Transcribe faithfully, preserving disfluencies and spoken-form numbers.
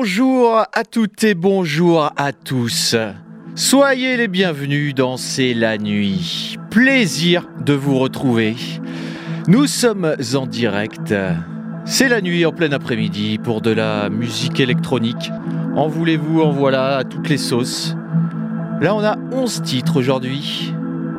Bonjour à toutes et bonjour à tous. Soyez les bienvenus dans C'est la nuit. Plaisir de vous retrouver. Nous sommes en direct. C'est la nuit en plein après-midi pour de la musique électronique. En voulez-vous, en voilà à toutes les sauces. Là, on a onze titres aujourd'hui.